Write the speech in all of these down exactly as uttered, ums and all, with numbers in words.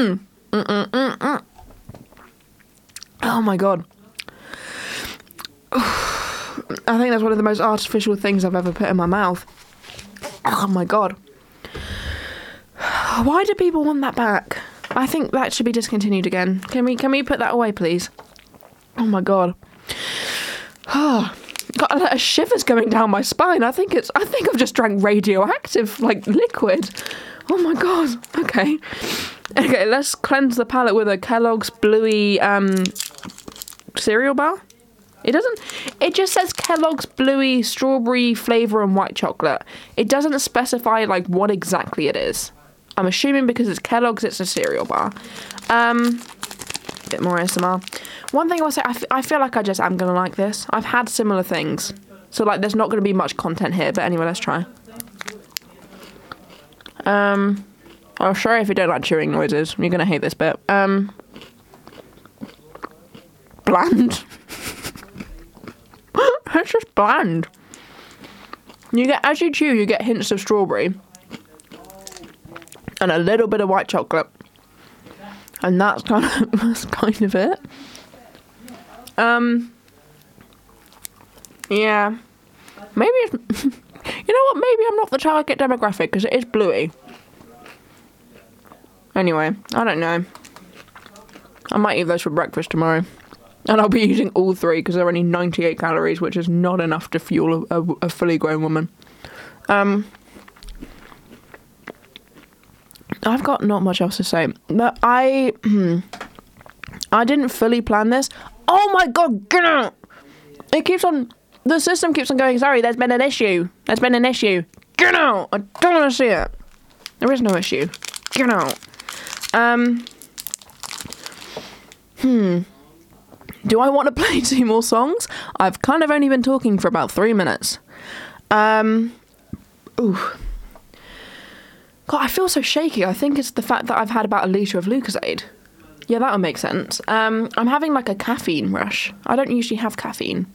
Mm-mm-mm-mm. Oh my god. I think that's one of the most artificial things I've ever put in my mouth. Oh my god. Why do people want that back? I think that should be discontinued again. Can we can we put that away, please? Oh my god. Oh, got a lot of shivers going down my spine. I think it's I think I've just drank radioactive like liquid. Oh my god. Okay. Okay, let's cleanse the palate with a Kellogg's Bluey um cereal bar. It doesn't it just says Kellogg's Bluey strawberry flavour and white chocolate. It doesn't specify like what exactly it is. I'm assuming because it's Kellogg's, it's a cereal bar. Um, bit more A S M R. One thing I will say, I, f- I feel like I just am going to like this. I've had similar things. So, like, there's not going to be much content here. But anyway, let's try. Um, oh, sorry if you don't like chewing noises. You're going to hate this bit. Um, bland. It's just bland. You get, as you chew, you get hints of strawberry. And a little bit of white chocolate, and that's kind of that's kind of it. Um, yeah, maybe it's, you know what? Maybe I'm not the target demographic because it is Bluey. Anyway, I don't know. I might eat those for breakfast tomorrow, and I'll be using all three because they're only ninety-eight calories, which is not enough to fuel a, a, a fully grown woman. Um. I've got not much else to say, but I, hmm, I didn't fully plan this. Oh my god, get out! It keeps on, the system keeps on going, sorry, there's been an issue. There's been an issue. Get out! I don't want to see it. There is no issue. Get out. Um, hmm. Do I want to play two more songs? I've kind of only been talking for about three minutes. Um, ooh. God, I feel so shaky. I think it's the fact that I've had about a litre of Lucozade. Yeah, that'll make sense. Um, I'm having like a caffeine rush. I don't usually have caffeine.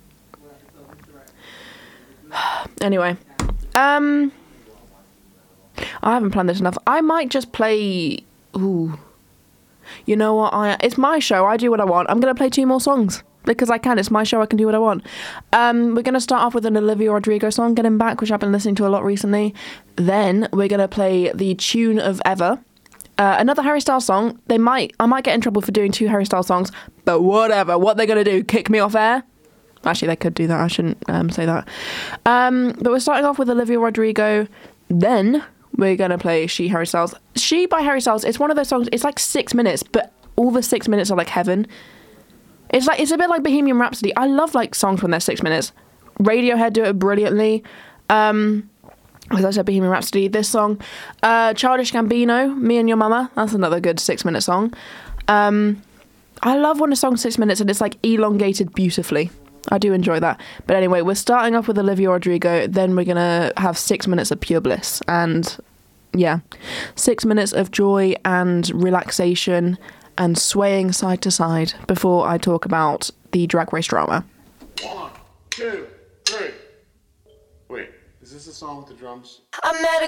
Anyway. Um, I haven't planned this enough. I might just play... Ooh. You know what? I It's my show. I do what I want. I'm going to play two more songs. Because I can. It's my show. I can do what I want. Um, we're going to start off with an Olivia Rodrigo song, Getting Back, which I've been listening to a lot recently. Then we're going to play the tune of Ever. Uh, another Harry Styles song. They might, I might get in trouble for doing two Harry Styles songs, but whatever. What they're going to do? Kick me off air? Actually, they could do that. I shouldn't um, say that. Um, but we're starting off with Olivia Rodrigo. Then we're going to play She, Harry Styles. She by Harry Styles. It's one of those songs. It's like six minutes, but all the six minutes are like heaven. It's like it's a bit like Bohemian Rhapsody. I love like songs when they're six minutes. Radiohead do it brilliantly. Um, as I said, Bohemian Rhapsody. This song, uh, Childish Gambino, Me and Your Mama. That's another good six-minute song. Um, I love when a song's six minutes and it's like elongated beautifully. I do enjoy that. But anyway, we're starting off with Olivia Rodrigo. Then we're gonna have six minutes of pure bliss, and yeah, six minutes of joy and relaxation and swaying side to side before I talk about the Drag Race drama. One, two, three. Wait, is this the song with the drums? I met a